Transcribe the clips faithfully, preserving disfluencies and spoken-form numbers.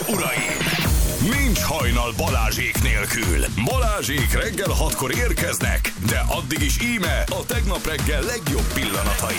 és uraim! Nincs hajnal Balázsék nélkül. Balázsék reggel hatkor érkeznek, de addig is íme a tegnap reggel legjobb pillanatai.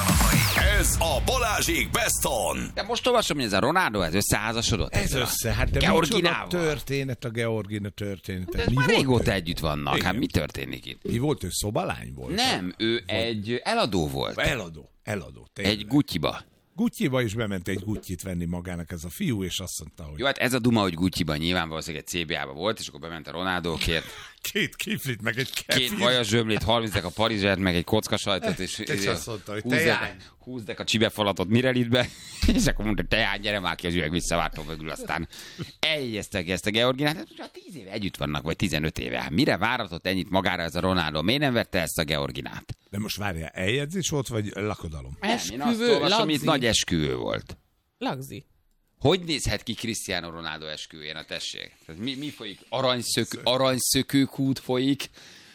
Ez a Balázsék Best On. De most olvasom, hogy ez a Ronaldo, ez összeházasodott. Ez össze, hát de Georginával. micsoda történet a Georgina története. De már régóta együtt vannak, Igen. hát mi történik itt? Mi volt ő, szobalány volt? Nem, ő egy eladó volt. Eladó, eladó. Tényleg. Egy Gucci-ba. Gucci-ba is bement egy Gucci-t venni magának ez a fiú, és azt mondta, hogy... Jó, hát ez a duma, hogy Gucci-ban nyilván valószínűleg egy cé bé á-ba volt, és akkor bement a Ronaldókért. Két kiflit, meg egy kefir. Két vajas zsömlét, harminc a parizsert, meg egy kockasajtot, és, És azt mondta, hogy húzdek, teány. húzdek a csibefalatot Mirelitbe, és akkor mondta, teány, gyere már ki az üveg, visszavártom mögül, aztán eljesztek ezt a Georginát. Hát most tíz éve együtt vannak, vagy tizenöt éve. Hát mire várhatott ennyit magára ez a Ronaldo? Miért nem vette ezt a Georginát? De most várjál, eljegyzés volt, vagy lakodalom? Nem, én azt Esküvő, olvasom, itt lagzi. nagy esküvő volt. Lagzi. Hogy nézhet ki Cristiano Ronaldo esküvőjén, a tessék? Tehát mi, mi folyik? Aranyszökő, aranyszökőkút folyik.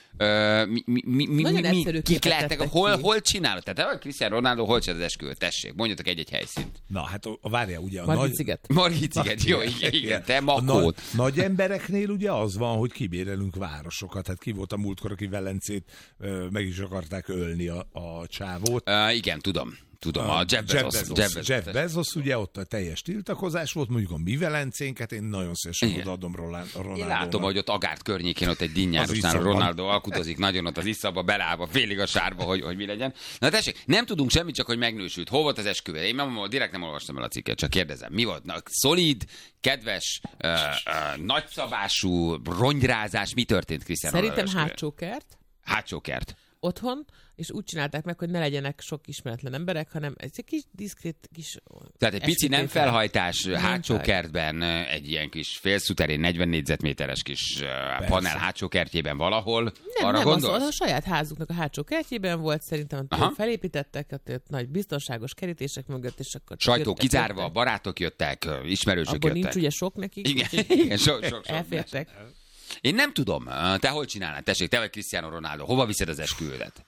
Ö, mi, mi, mi, mi, Nagyon mi, egyszerű kik képet lehetnek? tettek Hol, ki. hol csinálod? Tehát Cristiano Ronaldo hol csinál az esküvőt? Tessék, mondjatok egy-egy helyszínt. Na, hát a, a várjál, ugye a Margit nagy... sziget. Margit sziget, jó, igen, igen, te A nagy, makót. nagy embereknél ugye az van, hogy kibérelünk városokat. Hát ki volt a múltkor, aki Velencét ö, meg is akarták ölni a, a csávót. Uh, igen, tudom. Tudom, a Jeff Bezos. Jeff Bezos, Jeff Bezos. Jeff Bezos, ugye ott a teljes tiltakozás volt, mondjuk a mi Velencénket, én nagyon szívesen Igen. odaadom Ronaldónak. Én látom, hogy ott Agárt környékén ott egy Az dinnyárosnál iszapban. Ronaldo alkudozik nagyon ott az iszapba, belállva félig a sárba, hogy, hogy mi legyen. Na tessék, nem tudunk semmit, csak hogy megnősült. Hol volt az esküvő? Én nem, direkt nem olvastam el a cikket, csak kérdezem. Mi volt? Na, szolid, kedves, uh, uh, nagyszabású ronyrázás, mi történt Cristiano Ronaldo Szerintem esküvőjén? hátsó kert Hátsó kert. otthon, és úgy csinálták meg, hogy ne legyenek sok ismeretlen emberek, hanem ez egy kis diszkrét kis... Tehát egy pici nem eskütétel. felhajtás, Nem hátsó fel. kertben, egy ilyen kis félszuterén, negyven négyzetméteres kis uh, panel hátsó kertjében valahol. Nem, Arra nem, az, gondolsz? az a saját házuknak a hátsó kertjében volt, szerintem Aha. felépítettek, ott, ott nagy biztonságos kerítések mögött, és akkor... Sajtó jöttek, kizárva, jöttek. barátok jöttek, ismerősök Abból jöttek. nincs ugye sok nekik, Igen, úgyhogy igen, sok, sok, sok. elfértek. Én nem tudom, te hol csinálnád? Tessék, te vagy Cristiano Ronaldo, hova viszed az esküvődet?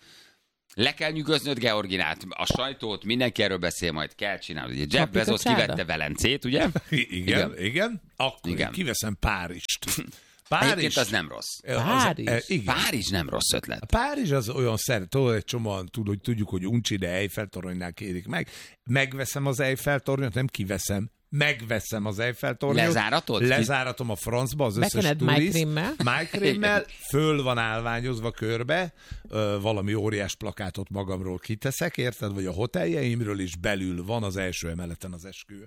Le kell nyugoznod Georginát, a sajtót, mindenki erről beszél, majd kell csinálni. Ugye Jeff Bezos Paprikacsáda? kivette Velencét, ugye? Igen, igen, igen. Akkor Igen. igen. kiveszem Párizst. Egyébként az nem rossz. Párizs? Az, e, igen. Párizs nem rossz ötlet. Párizs az olyan szeret, tudod, egy csomóan tud, hogy tudjuk, hogy uncsi, de Eiffel-toronynál kérik meg. Megveszem az Eiffel-tornyot, nem kiveszem, megveszem az Eiffel-tornyot. Lezáratod? Lezáratom a francba az összes Bekened turist. májkrémmel. Májkrémmel, föl van állványozva körbe, ö, valami óriás plakátot magamról kiteszek, érted? Vagy a hoteljeimről is belül van az első emeleten az esküvő.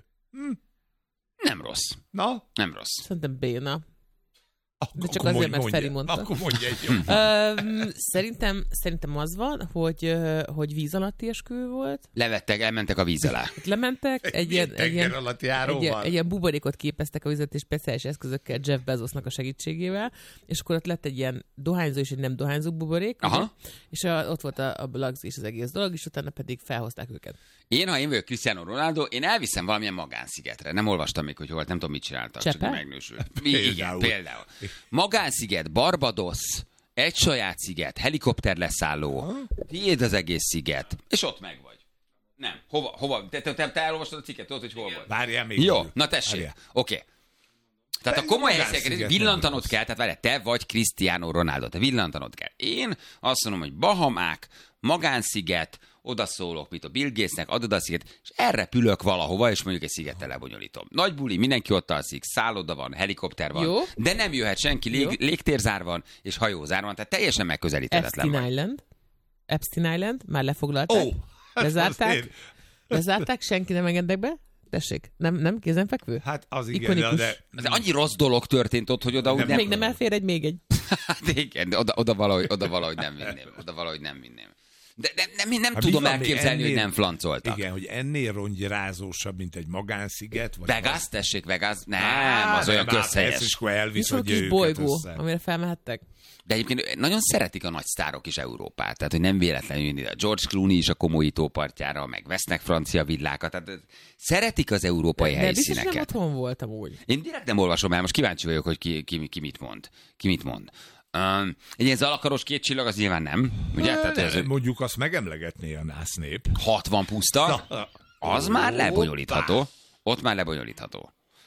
Nem rossz. Na? Nem rossz. Szerintem béna. Akkor, De csak akkor azért, mondj- mert Feri mondja. mondta. Akkor mondja egy jó. Öm, szerintem, szerintem az van, hogy, ö, hogy víz alatti esküvő volt. Levettek, elmentek a víz alá. Itt lementek, egy ilyen, egy ilyen, Tenger alatt egy, ilyen, járóval. egy ilyen buborékot képeztek a vizet és speciális eszközökkel Jeff Bezosnak a segítségével, és akkor ott lett egy ilyen dohányzó és egy nem dohányzó buborék, Aha. ugye? És a, ott volt a, a lagzi és az egész dolog, és utána pedig felhozták őket. Én, ha én vagyok Cristiano Ronaldo, én elviszem valamilyen magánszigetre. Nem olvastam még, hogy hol, nem tudom, mit csináltak, csak Csepe? megnősült. Igen, Például. például. Magánsziget, Barbados, egy saját sziget, helikopter leszálló, tiéd az egész sziget, és ott meg vagy. Nem, hova, hova, te, te, te, te elolvastad a cikket, tudod, hogy hol volt. Várjál még. Jó, belül. na tessék, Várjál. oké. Okay. Tehát a Ez komoly magánsziget helyszíneket nem villantanod rossz. kell, tehát várjál, te vagy Cristiano Ronaldo, te villantanod kell. Én azt mondom, hogy Bahamák, magánsziget, odaszólok, mit a Bill Gatesnek, adod a sziget, és elrepülök valahova, és mondjuk egy szigettel lebonyolítom. Nagy buli, mindenki ott alszik, szálloda van, helikopter van, Jó. de nem jöhet senki, lég, légtérzár van, és hajózár van, tehát teljesen megközelíthetetlen Epstein vagy. Island. Epstein Island, már lefoglalták. Ó, Lezárták. azért. Lezárták, senki nem engednek be. Tessék, nem, nem kézenfekvő? Hát az igen, Ikonikus. de... Ez annyi rossz dolog történt ott, hogy oda úgy Nem, nem... Még nem elfér egy, még egy. Hát igen, de oda, oda, valahogy, oda valahogy nem vinném. Oda valahogy nem vinném. De nem, nem, nem Hát tudom mi van még elképzelni, ennél- hogy nem flancoltak. Igen, hogy ennél rongyrázósabb, mint egy magánsziget. Vagy Vegas, tessék, Vegas. Nem, Á, az olyan nem, hát közhelyes. Ez is akkor Nincs elviszod valami kis őket bolygó, össze. amire felmehettek? De egyébként nagyon szeretik a nagy sztárok is Európát, tehát hogy nem véletlenül jönni ide. George Clooney is a komoly tópartjára, meg vesznek francia villákat, tehát szeretik az európai De biztos nem helyszíneket. otthon voltam úgy. Én direkt nem olvasom el, most kíváncsi vagyok, hogy ki, ki, ki mit mond. Ki mit mond. Um, egy ilyen zalakaros két csillag, az nyilván nem. Ugye? Ne, Tehát ne, ez mondjuk azt megemlegetné a násznép. hatvan puszta, Na, az már ó, lebonyolítható. Ott már lebonyolítható.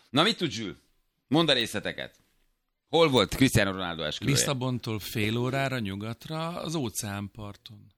Na, mit tud Zsül? Mondd a részleteket. Hol volt Cristiano Ronaldo esküvője? Lisszabontól fél órára nyugatra az óceánparton.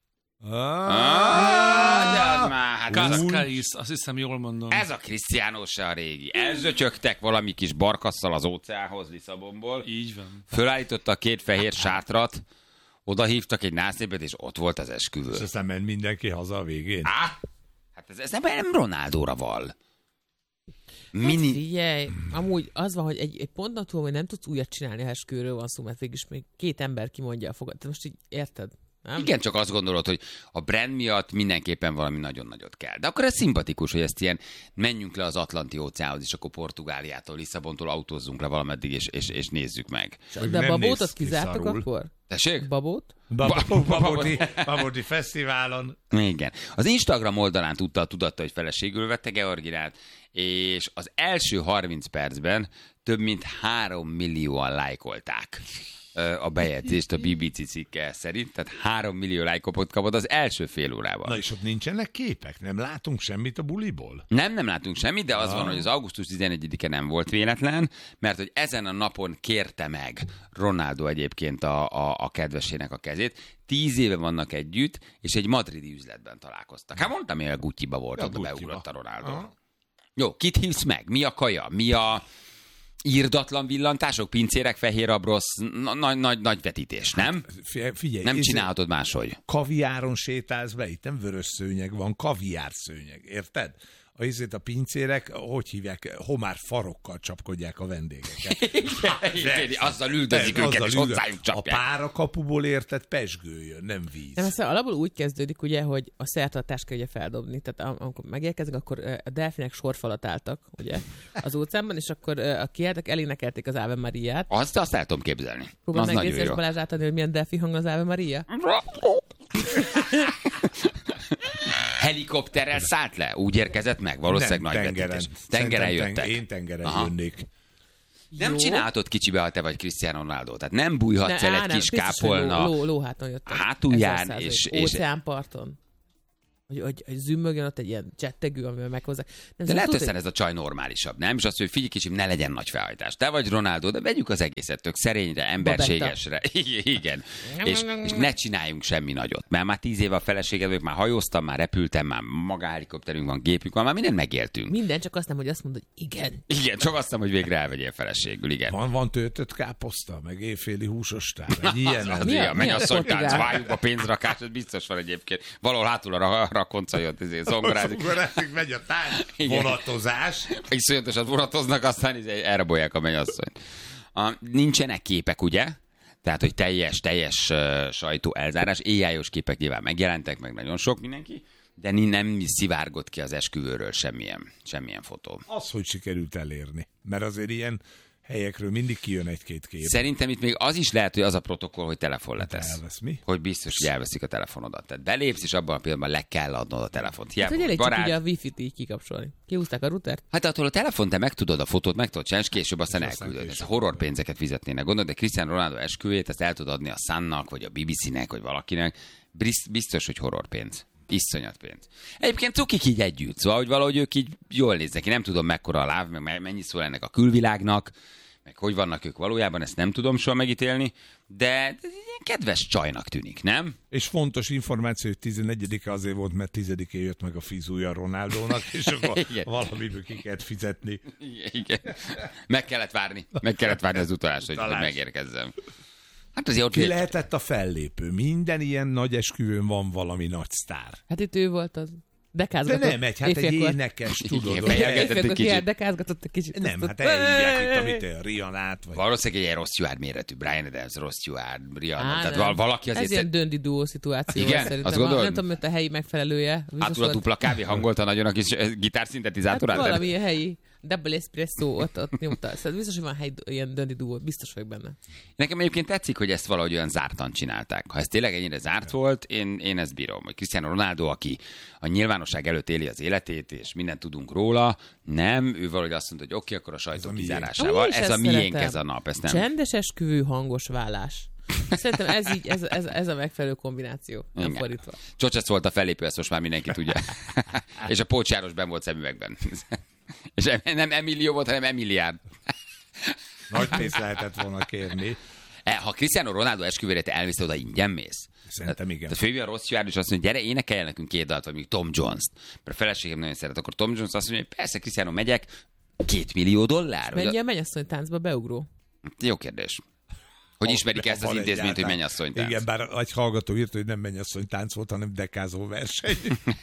Ah, már, hát ez, a, Cascais, azt hiszem jól mondom. ez a Cristiano se a régi. Elzöcsögtek valami kis barkasszal az óceánhoz Lisszabonból. Így van. Fölállította a két fehér sátrat, oda hívtak egy násznépet, és ott volt az esküvő. És aztán ment mindenki haza a végén. Á, hát ez, ez nem, nem Ronaldóra val. Mini... Hát figyelj, amúgy az van, hogy egy, egy ponton túl, hogy nem tudsz újat csinálni, ha esküvőről van szó, mert végülis még két ember kimondja a fogat. Te most így érted? Nem? Igen, csak azt gondolod, hogy a brand miatt mindenképpen valami nagyon nagyot kell. De akkor ez szimpatikus, hogy ezt ilyen menjünk le az Atlanti óceánhoz, és akkor Portugáliától, Lisszabontól autózzunk le valameddig, és, és, és nézzük meg. De a babót azt kizártak akkor? Tessék? Babót? Babodi, Babodi fesztiválon. Igen. Az Instagram oldalán tudta, tudatta, hogy feleségül vette Georginát, és az első harminc percben több mint három millióan lájkolták a bejegyzést a bé bé cé cikke szerint, tehát három millió lájkot kapott az első fél órában. Na és ott nincsenek képek? Nem látunk semmit a buliból? Nem, nem látunk semmit, de az ah. van, hogy az augusztus tizenegyedike nem volt véletlen, mert hogy ezen a napon kérte meg Ronaldo egyébként a, a, a kedvesének a kezét. Tíz éve vannak együtt, és egy madridi üzletben találkoztak. Hát mondtam, hogy a Gucci-ba volt, ja, oda beugrott a Ronaldo. Ah. Jó, kit hívsz meg? Mi a kaja? Mi a... írdatlan villantások, pincérek, fehér abrosz, nagy, nagy, nagy vetítés, nem? Figyelj, nem csinálhatod máshogy. Kaviáron sétálsz be, itt nem vörös szőnyeg van, kaviár szőnyeg, érted? A izét a pincérek, hogy hívják, homár farokkal csapkodják a vendégeket. Igen, azzal üldözik őket, azzal és üldöz. Hozzájuk csapják. A párakapuból érted pezsgő jön, nem víz. Nem, aztán alapból úgy kezdődik, ugye, hogy a szertartást kell ugye feldobni. Tehát amikor megérkezik, akkor a delfinek sorfalat álltak, ugye, az óceánban, és akkor a kiálltak, elénekelték az Ave Mariát. Azt, azt el tudom képzelni. Próbál megnézni, és Balázs átadni, hogy milyen delfi hang az Ave Maria? Helikopterrel szállt le? Úgy érkezett meg? Valószínűleg nagy tengeren. vetítés. Tengeren jöttek. Teng- én tengeren Aha. jönnék. Nem Jó. csinálhatod kicsibe, ha te vagy Cristiano Ronaldo. Tehát nem bújhatsz ne, el egy nem, kis kápolna ló, ló, lóháton jöttek. Hátulján. És, és... óceánparton. Hogy, hogy, hogy zümmögjön ott egy ilyen csettegő, amivel meghozzák. Nem, de lehet, hogy ez a csaj normálisabb, nem? És azt, hogy figyelj kicsim, ne legyen nagy felhajtás. Te vagy Ronaldo, de vegyük az egészet tök szerényre, emberségesre. Igen. és, és ne csináljunk semmi nagyot. Mert már tíz éve a feleséged vagyok, már hajóztam, már repültem, már magáhelikopterünk van, gépünk van, már mindent megéltünk. Minden, csak azt nem, hogy azt mondod, hogy igen. Igen, csak azt nem, hogy végre elvegyél feleségül, igen. Van, van töltött káposzta, meg éjféli húsostál, egy ilyen. Az, az ilyen, menj asszonytánc, várjuk a pénzrakás, ez biztos van egyébként. Valahol hátul a rakonca jött, ezért zongorázik. Zongorázik, megy a tánc, vonatozás. Iszonyatosan vonatoznak, aztán elrabolják a mennyasszonyt. A, nincsenek képek, ugye? Tehát, hogy teljes, teljes uh, sajtó elzárás. éjjájos képek nyilván megjelentek, meg nagyon sok mindenki, de nem szivárgott ki az esküvőről semmilyen, semmilyen fotó. Az, hogy sikerült elérni. Mert azért ilyen helyekről mindig kijön egy-két kép. Szerintem itt még az is lehet, hogy az a protokoll, hogy telefon letesz. Elvesz mi? Hogy biztos, hogy elveszik a telefonodat. Tehát belépsz, és abban a pillanatban le kell adnod a telefont. Hát, hogy elég barát... csak ugye a wifi-t így kikapcsolni. Kihúzták a routert? Hát attól a telefon, te meg tudod a fotót, meg tudod csinálni, és később aztán elküldöd. Ez a horror pénzeket fizetnének. Gondolod, de Cristiano Ronaldo esküvőjét, ezt el tudod adni a Sunnak, vagy a bé bé cé-nek, vagy valakinek. Biztos, hogy horror pénz. Iszonyat pénz. Egyébként cukik így együtt, szóval, hogy valahogy ők így jól néznek ki. Nem tudom, mekkora a láv, meg mennyi szól ennek a külvilágnak, meg hogy vannak ők valójában, ezt nem tudom soha megítélni, de ilyen kedves csajnak tűnik, nem? És fontos információ, hogy tizenegyedike azért volt, mert tizedikén jött meg a fizúja Ronaldónak, és akkor valamiből ki kellett fizetni. Igen, igen. Meg kellett várni, meg kellett várni az utalást, hogy, hogy megérkezzem. Hát azért ott ki lehetett a fellépő? Minden ilyen nagy esküvőn van valami nagy sztár. Hát itt ő volt az. De nem egy, hát egy énekes, tudod. Fejelgetett egy dekázgatott egy kicsit. Nem, hát elhívják itt, amit a Rihanát. Vagy... Valószínűleg egy ilyen Ross Stewart méretű, Brian Adams, Ross Stewart, Rihanna. Tehát val- valaki azért... Ez ilyen döndi duó szituáció. Igen? Szerintem. Azt gondolod? Nem tudom, hogy a helyi megfelelője. Hátul a dupla kávé hangolta nagyon a kis gitárszintetizátorát. Hát valami helyi. Double espresso ott, ott nyomta. Szóval biztos, hogy van helyi ilyen döndi duó. Biztos vagyok benne. Nekem egyébként tetszik, hogy ezt valahogy olyan zártan csinálták. Ha ez tényleg ennyire zárt volt, én, én ezt bírom. Hogy Cristiano Ronaldo, aki a nyilvánosság előtt éli az életét, és mindent tudunk róla, nem, ő valahogy azt mondta, hogy oké, okay, akkor a sajtó kizárásával. Ez a miénk ez a nap. Ezt nem... Csendes esküvő, hangos vállás. Szerintem ez így, ez, ez, ez a megfelelő kombináció. Nem fordítva. Csocsac volt a fellépő, ezt most már mindenki tudja. És a Pócs János benn volt szemüvegben. És nem Emilio volt, hanem Emiliárd. Nagy pénzt lehetett volna kérni. Ha Cristiano Ronaldo esküvőre te elmész, oda ingyen mész. Szerintem igen. Tehát főleg a rossz jár, és azt mondja, gyere, énekelj nekünk két dalt, vagy még Tom Jones-t. Mert a feleségem nagyon szeret, akkor Tom Jones azt mondja, hogy persze, Cristiano, megyek, két millió dollár. Mennyi a... a mennyasszony táncba beugró? Jó kérdés. Hogy ismerik ezt az intézményt, hogy mennyasszony tánc? Igen, bár egy hallgató írta, hogy nem mennyasszony tánc volt, hanem dekázó verseny.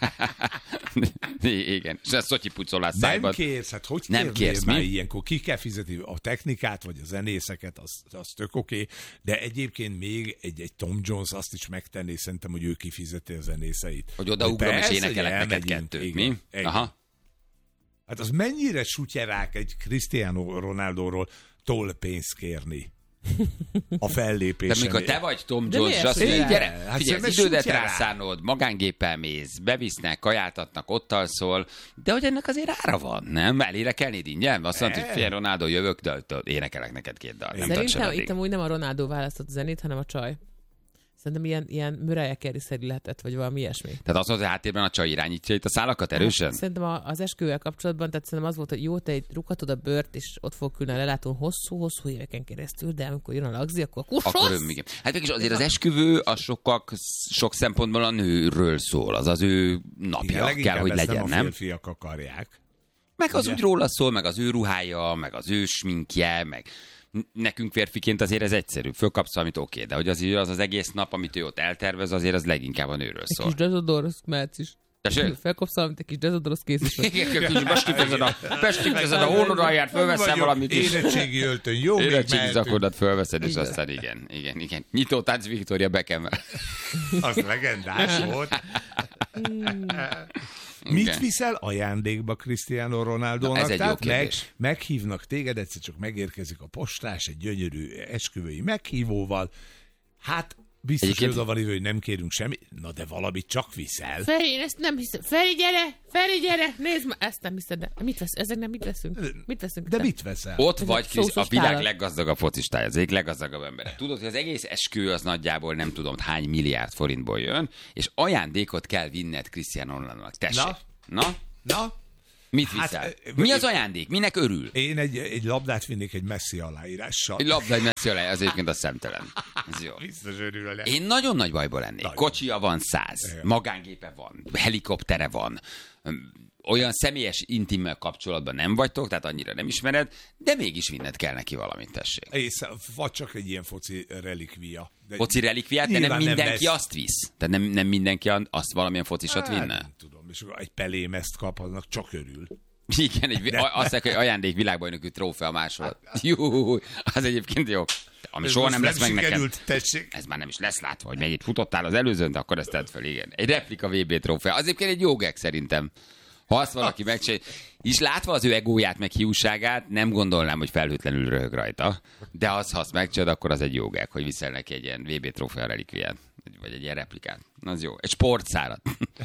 Igen, és ez szotyi pucolás szájban. Nem kérsz, hát hogy nem kérsz, már mi? ilyenkor? Ki kell fizetni a technikát, vagy a zenészeket, az, az tök oké, okay. De egyébként még egy, egy Tom Jones azt is megtenné, szerintem, hogy ő kifizeti a zenészeit. Hogy odaugrom és énekelek neked elmegyünk, kettőt, igen, mi? igen. Aha. Hát az mennyire sutyerák egy Cristiano Ronaldóról toll pénzt kérni a fellépésen. De mikor te vagy Tom De Jones, miért azt mondja, sutyerák? gyere, Hát figyelj, szerintem idődet sutyerák. rászánod, magángéppel mész, bevisznek, kajáltatnak, ott alszol, de hogy ennek azért ára van, nem? Elénekelnéd ingyen? Azt mondta, hogy figyelj, Ronaldo, jövök, de de énekelek neked két dal. Nem Szerintem tartson itt addig. amúgy nem a Ronaldo választott a zenét, hanem a csaj. Szerintem ilyen, ilyen Mariah Carey-szerű lehetett, vagy valami ilyesmi. Tehát azt mondta, hogy háttérben a csaj irányítja itt a szálakat erősen? Szerintem a- az esküvővel kapcsolatban, tehát szerintem az volt, hogy jó, te egy rúghatod a bört, és ott fog külön a lelátón hosszú-hosszú éveken keresztül, de amikor jön a lagzi, akkor kussos! Akkor ön, igen. Hát mégis azért az esküvő a sokak, sok szempontból a nőről szól, az az ő napja Igen, kell, leginkább hogy ezt legyen, nem a nem? férfiak akarják. Meg az Ugye? úgy róla szól, meg az ő ruhája, meg az ő sminkje, meg nekünk férfiként azért ez egyszerű. Fölkapsz valamit, oké, de hogy az, az az egész nap, amit ő ott eltervez, azért az leginkább a nőről Egy szól. kis dezodor, az mehetsz is. Tessék? Felkapsz valamit, egy kis dezodor, az kész is van. Bestifezed a, bestifezed a hónodalját, fölveszem valamit is. Érettségi öltöny, jó, még Érettségi mehetünk. zakodat fölveszed, és aztán igen, igen, igen. Nyitó tánc Victoria Beckham-mel. Az legendás volt. Mit viszel ajándékba Cristiano Ronaldónak? Na, ez egy jó Tehát meg, kérdés. meghívnak téged, egyszer csak megérkezik a postás egy gyönyörű esküvői meghívóval. Hát biztos, Egyébként- hogy oda van ívő, hogy nem kérünk semmi. Na de valamit csak viszel. Feri, én ezt nem hiszem. Feri, gyere! Feri, gyere! Nézd már, ezt nem hiszed, de mit vesz? Ezek nem mit veszünk? Mit veszünk? De te? mit veszel? Ott Ez vagy egy Krisz, a szószos világ tálat. leggazdagabb focistája, az egyik leggazdagabb ember. Tudod, hogy az egész eskü az nagyjából nem tudom hány milliárd forintból jön, és ajándékot kell vinned Cristiano Ronaldónak. Tessék. Na? Na? Na? Mit Hát, viszel? ö, Mi ö, az ajándék? Minek örül? Én egy, egy labdát vinnék egy messzi aláírással. Egy labda, egy messzi alá, az egyébként a szemtelen. Ez jó. Biztos örül el. Én nagyon nagy bajból lennék. Nagyon. Kocsia van száz, magángépe van, helikoptere van, olyan személyes intimmel kapcsolatban nem vagytok, tehát annyira nem ismered, de mégis vinned kell neki valamit, tessék. Ész, vagy csak egy ilyen foci relikvia. De Foci relikviát, de nem nyilván nem mindenki vesz. azt visz. Tehát nem, nem mindenki azt valamilyen focisat Hát, vinne. nem tudom, és akkor egy pelémezt kap, annak csak örül. Igen, egy, azt mondják, hogy ajándék világbajnoki trófea másolat. Jó, az egyébként jó. Ami Ez soha most nem lesz meg neked. sikerült, tessék. Ez már nem is lesz látva, hogy mennyit futottál az előzőn, de akkor ezt tedd fel, igen. Egy replika vé bé trófea. Az egyébként egy jó gag szerintem. Ha azt valaki megcsinálja, és látva az ő egóját, meg hiúságát, nem gondolnám, hogy felhőtlenül röhög rajta. De az, ha azt megcsinálod, akkor az egy jó gag, hogy viszel neki egy ilyen vé bé trófea relikviát. Vagy egy ilyen replikát. Az jó. Egy sportszárat.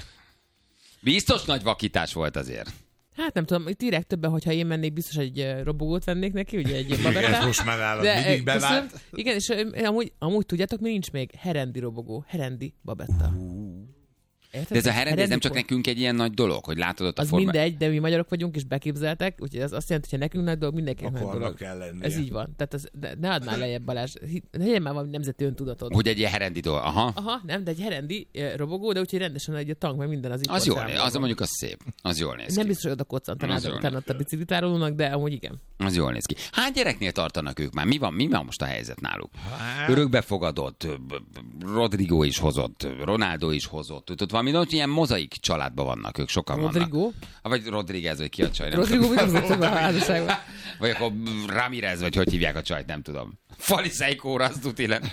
Biztos nagy vakítás volt azért. Hát nem tudom, itt írják többen, hogyha én mennék, biztos egy eh, robogót vennék neki, ugye egy Ez babettát. most már nálad De, mindig eh, bevált. köszönöm. Igen, és eh, amúgy, amúgy tudjátok, mi nincs még? Herendi robogó, herendi babetta. Érted? De ez a herend, ez nem csak por- nekünk egy ilyen nagy dolog, hogy látod ott a Az formát. mindegy, de mi magyarok vagyunk, és beképzeltek, úgyhogy ez azt jelenti, hogy ha nekünk nagy dolog, mindenkinek nagy Akkor dolog. annak kell lennie. Ez így van. Tehát ez, de ne add már lejjebb, Balázs. Hi- Legyen már valami nemzeti öntudatod. Hogy egy ilyen herendi dolog. Aha. Aha, nem, de egy herendi eh, robogó, de úgyhogy rendesen egy a tank, meg minden az itt Az van jól néz, számolva. az mondjuk az szép. Az jól néz Nem ki. biztos, hogy oda koccantanád Az jól utána ott a biciklitárolónak, de amúgy igen. Az jól néz ki. Hány gyereknél tartanak ők már? Mi van, mi van most a helyzet náluk? Hát- Örökbefogadott, b- b- Rodrigo is hozott, Ronaldo is hozott. Tudod, valami nagy ilyen mozaik családban vannak, ők sokan Rodrigo? vannak. Ah, vagy Rodriguez, vagy ki a csaj, nem Rodrigo tudom. mit az a házasságban? Vagy akkor Ramirez, vagy hogy hívják a csajt, nem tudom. Faliseikóra, az tuti le.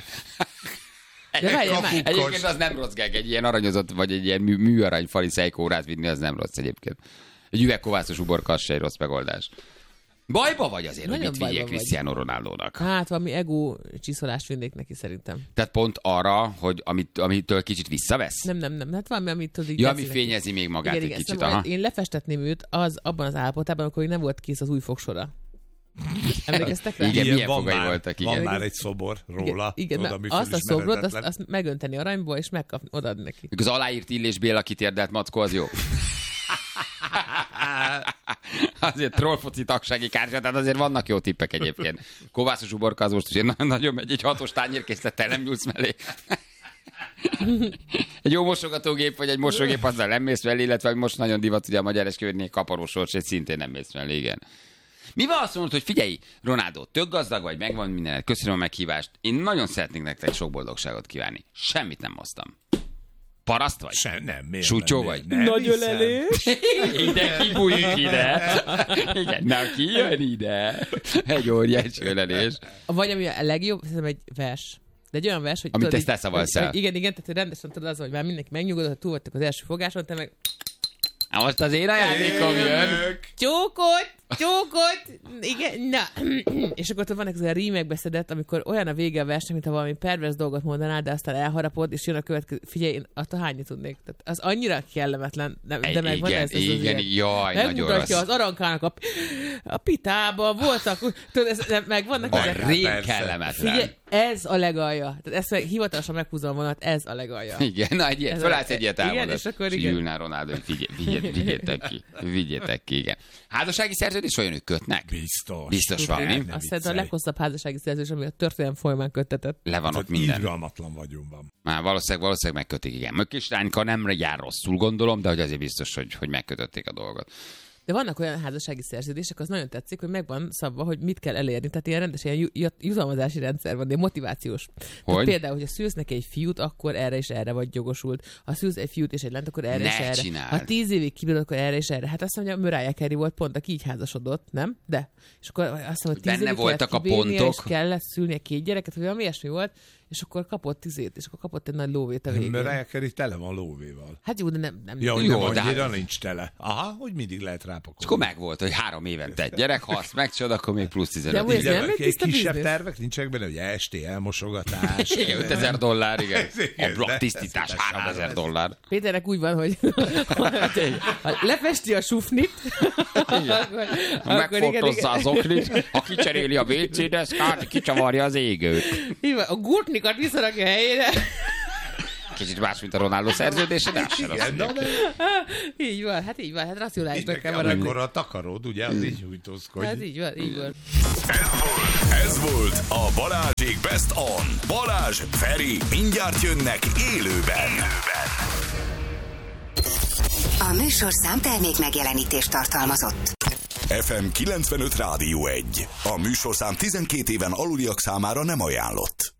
De várjál már. Egyébként az nem rossz gag, egy ilyen aranyozott, vagy egy ilyen mű, műarany faliseikórát vinni, az nem rossz egyébként. Egy üvegkovászos uborka, az se egy rossz megoldás. Bajba vagy azért, hogy Nagyon mit bajba vigyék vagy. Cristiano Ronaldónak? Hát valami ego csiszolást vinnék neki szerintem. Tehát pont arra, hogy amit, amitől kicsit visszavesz? Nem, nem, nem. Hát valami, amit tudod így Ja, ami veszi neki. fényezi még magát Igen, egy igen, kicsit. szóval Aha. én lefestetném őt az abban az állapotában, akkor még nem volt kész az új fogsora. Emlékeztek rá? Igen, Ilyen milyen van fogai már, voltak, igen. Van már egy szobor róla. Igen, oda, na, ami azt a szobrot, azt, felismeretetlen. azt megönteni aranyból, és megkapni, odaadni neki. Az aláírt Illés Béla kitérdelt mackó, az jó. azért trollfoci tagsági kártya, tehát azért vannak jó tippek egyébként. Kovászos uborka az most ugye nagyon megy, egy hatos tányérkészlettel nem nyúlsz mellé. Egy jó mosogatógép, vagy egy mosógép, azzal nem mész mellé, illetve most nagyon divat, ugye a magyar esküvőnél kaparós sors, egy szintén nem mész mellé, igen. Mi van azt mondod, hogy figyelj, Ronaldo, tök gazdag vagy, megvan mindenet, köszönöm a meghívást. Én nagyon szeretnék nektek sok boldogságot kívánni. Semmit nem hoztam. Paraszt vagy? Sem, nem, miért Sútyó nem, vagy? Nem, Nagy hiszem. ölelés. Ide kibújik ide. Igen, na ki jön ide? Egy óriási ölelés. Vagy ami a legjobb, szerintem egy vers. De egy olyan vers, hogy... Amit tudod, te így- szavalsz hogy- el. hogy Igen, igen, tehát hogy rendesen tudod az, hogy már mindenki megnyugodott, hogy túl voltak az első fogáson, te meg Na most az én ajándékom jön. csókot, csókot, igen, na. És akkor ott van ezek a rímekbe szedett, amikor olyan a vége a verseny, mintha valami pervers dolgot mondanál, de aztán elharapod, és jön a következő. Figyelj, én attól hányni tudnék. Tehát az annyira kellemetlen, de, de megvan Igen, ez. ez igen, az jaj, nagyon megmutatja rossz. az arankának a, a pitában voltak, tudod, ez, de megvannak A ezek. rég persze. kellemetlen. Figyelj, ez a legalja. Tehát ezt meg hivatalosan meghúzom vonat, ez a legalja. Igen, na egy ilyet, Ez fölállsz a- egy ilyet igen, elmondod. és akkor igen. Ülnál Ronaldo, hogy figyelj, vigyél, vigyétek ki. Vigyétek ki, igen. Házassági szerződés olyan, ők kötnek? Biztos. Biztos van, mi? Ne Azt szerintem a viccelj. leghosszabb házassági szerződés, ami a történelem folyamán köttetett. Le van Tehát ott minden. irgalmatlan vagyunk. Már valószínűleg, valószínűleg megkötik, igen. Mökkislányka nem jár rosszul, gondolom, de hogy azért biztos, hogy, hogy megkötötték a dolgot. De vannak olyan házassági szerződések, az nagyon tetszik, hogy megvan szabva, hogy mit kell elérni. Tehát ilyen rendes ilyen ju- ju- jutalmazási rendszer van, de motivációs. Tehát Hogy? például, hogyha szülsz neki egy fiút, akkor erre és erre vagy jogosult. Ha szülsz egy fiút és egy lányt, akkor erre Ne és erre. csináld. Ha tíz évig kibírod, akkor erre és erre. Hát azt mondja, Mariah Carey volt pont, aki így házasodott, nem? De. És akkor azt mondja, hogy tíz Benne évig voltak kellett a kibírnia, pontok. és kellett szülnie két gyereket, vagy valami ilyesmi volt, és akkor kapott tizét, és akkor kapott egy nagy lóvét a végén. Mariah Carey tele van lóvéval. Hát jó, de nem, nem. Ja, hogy Jó, nem de annyira hát- nincs tele. Aha, hogy mindig lehet rápakolni. És akkor megvolt, hogy három évente egy gyerek, ha azt megcsod, akkor még plusz De tizenöt. amúgy ez Igen, nem egy egy tiszta kisebb biznisz? tervek nincsenek benne, hogy esti elmosogatás. Igen, ötezer dollár, igen. Igen, A blokk de- tisztítás ez- háromezer dollár. Péternek úgy van, hogy ha lefesti a sufnit, akkor, akkor igen, Megfotózza igen. az oknit, ha kicseréli a vé cé deszkát, kicsavarja az égőt. Így van, a gurtnikat visszarakja helyére. Kicsit más, mint a Ronaldo szerződése, de az se rossz. Igen, de Így van, hát így van, hát racionálisnak kell maradni. amikor a takarod, ugye, az így hújtózkodj. Hát így van, így van. Ez volt a Balázsék Best On. Balázs, Feri, mindjárt jönnek élőben. A műsorszám termék megjelenítést tartalmazott. ef em kilencvenöt Rádió egy. A műsorszám tizenkét éven aluliak számára nem ajánlott.